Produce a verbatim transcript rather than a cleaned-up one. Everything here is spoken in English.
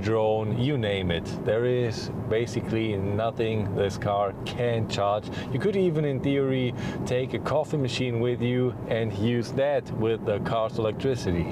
drone, you name it. There is basically nothing this car can't charge. You could even in theory take a coffee machine with you and use that with the car's electricity.